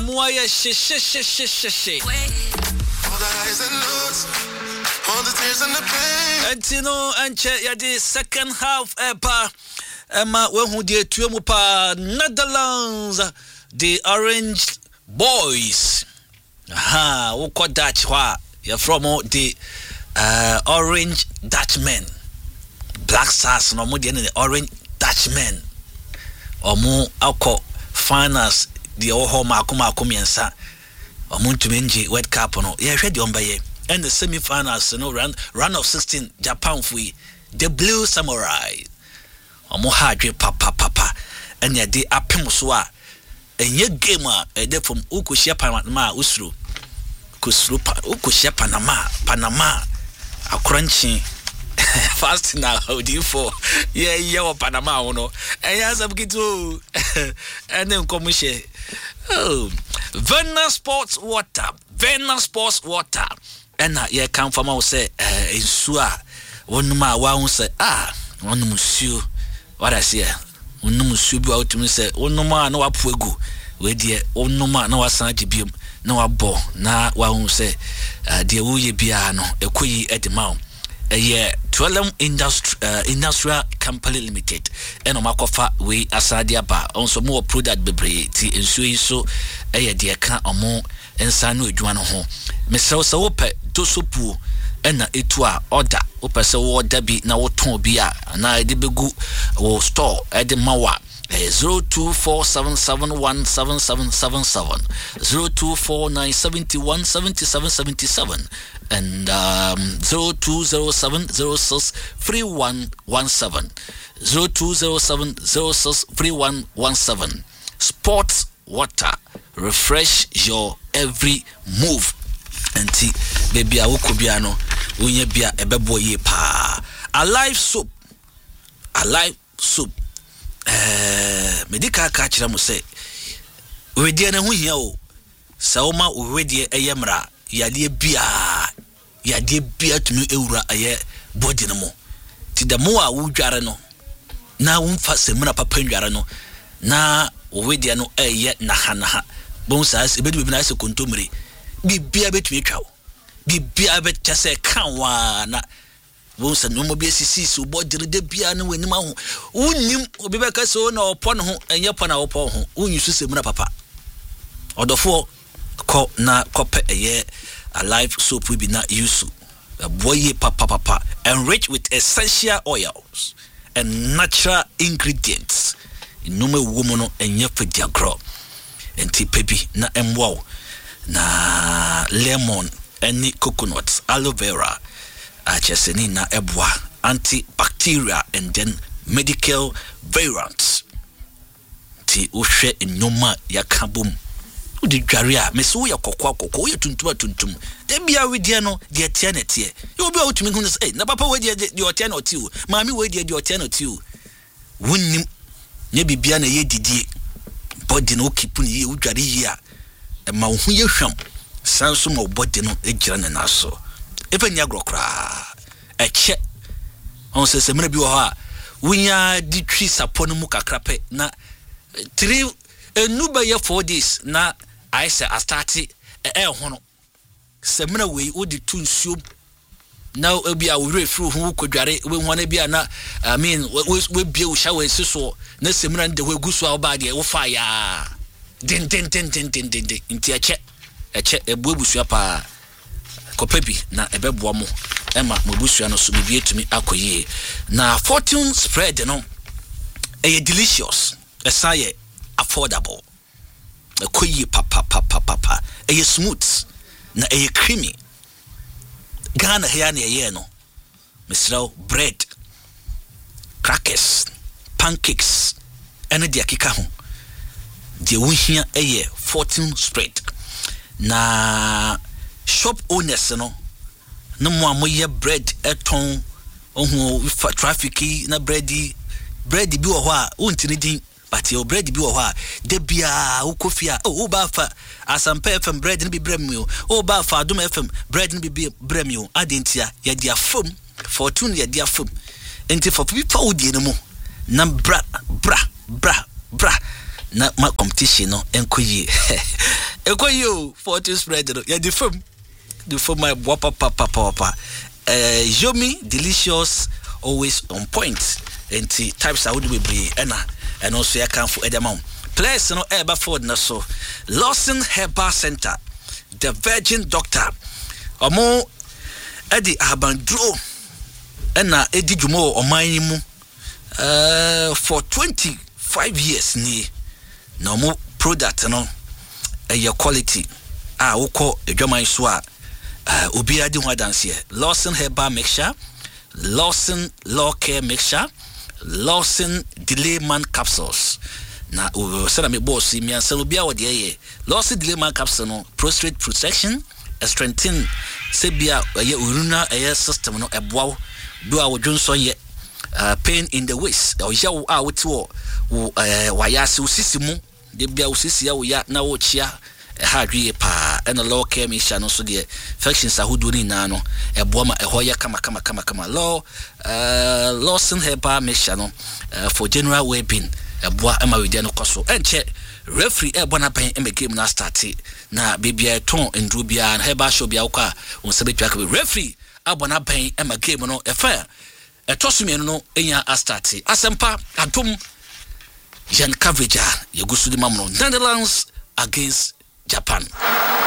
Emuaya she. All the highs and lows, all the tears and the pain. Antino anche ya the second half epa Emma wehu die tuemu pa Netherlands the Orange Boys. Aha, woko Dutch wa ya from the Orange Dutchmen. Black Stars no mo the Orange Dutchmen. Omo akọ finals the oho mako miensa. Omo tumenji World Cup no. Yeah, hwe the ombaye. And the semi-finals, round of 16, Japan fui the Blue Samurai. Omo hadwe papa. And ya de apemoswa. And ye gamer de from Ukushia Panama usru. Ukushia Panama. A crunchy fast now. How do you for? Yeah, Panama, no. And yes, I'm going to. And then come share. Oh, Venus Sports Water. And ye come from us say insua one ma wa say one monsieur what I say one monsieur bi out me say one ma na wa puegu we de one ma na wa san gibium na wa bo na wa say de wo ye bia no ekoyi edema ye Twelem Industrial Company Limited and omakofa we asadia ba onso mo product bebre ti ensuo so de ka omo ensa no adwuma no ho mesrew se wo pe dosopu ena etu a order wo pe se wo order bi na wo ton bi a na de begu wo store de mawa 0247717777 0249717777 and 0207063117 0207063117 Sports Water, refresh your every move. Enti baby awokobiano unye bia ebebo ye pa. Alive soap medical kachira mo say we de na hu hia o sa o ma we de eyemra yade bia tunu ewura aye body no mo ti da mo a wo dware no na wo mfa semuna papa ndware no na we de no eye naha bon sa ebedu bi na se kontomre bibia betumi twa bibia betase kanwa na bon sa no mo bi sisi so bodire de bia no wanim aho unnim obi beka so na opo no ho enye po na opo ho unyisu semuna papa odofo ko na kope eye alive soap we be na yusu boye papa enriched with essential oils and natural ingredients inume womono enye fediagro enti pebi na emwo na lemon any coconut aloe vera acheseni na ebwa antibacterial and then medical variants ti ohwe enoma yakabum udi dwaria meso ya kokwa ya tuntum de bia we die no de tie na tie you obi a utumi hu say na papa we de otie na otie o maami we de otie na otie o wonnim nya bibia na ye didie body no keep ni ye udware yi a ma hu ye hwam sanso mo body no egira na naso efanya grokra eche on se semre bi wo ha wunya di twi sapo no mu kakrape na 3 enuba ye 4 days na I say I started hono semre we odi tu nsuo now ebi a we free hu kodware we hu na bia na I mean we bia wo shower so na semre nde we guso a oba de wo fa ya din nti eche ebuebusua pa kopebi na ebeboa mo ema mobusua no so bibie tumi akoye na fortune spread no e delicious esaye affordable akoye papa e smooth na e creamy Ghana here na ye no mesraw bread crackers pancakes ene de akika ho de wohia eye fortune spread na shop owners no mo amoye bread eton ohu traffic na bread bi wo ho a ontini din but your bread bi wo ho a de bia wo kofia o ba fa Asampa FM bread ni bi brem o ba fa Adom FM bread ni bi brem yo adentia ya dia fom fortune ya dia fom enti for people wo die no mo na bra na ma competition no enkoyi Ekoyo 40 spread ya the film my papa yomi delicious always on point and types I would be and also I can for edamount place no eba forward na so Lawson Herbal Center the Virgin Doctor omo edi abandro na edi jumo oman mu for 25 years ni na omo product no your quality woko edwaman so a obi adi ho adanse Lawson Herbal Mixture, Lawson Law Care Mixture, Lawson Delay Man Capsules. Na sana me boss mi ansa obi a wo de ye Lawson Delay Man Capsule no prostate protection strengthen sebia ye uruna system no eboa do a wodwonso ye pain in the waist o ya wo a wo ti wo wayase usisimu de bia usisi ya wo ya na wo chia hadwe pa and law care mission no so de factions ahodo ni na no eboa ma ehoya kama Lawson Herbal Mixture no for general well-being eboa ama we de no koso enche referee eboa na ban e game na start na bibia ton ndru bia na Herbal show bia kwa unsabetwa ka referee eboa na ban e game no efa etosumenu no enya start asempa adom Jan coverage yegusu di mamno Netherlands against Japan.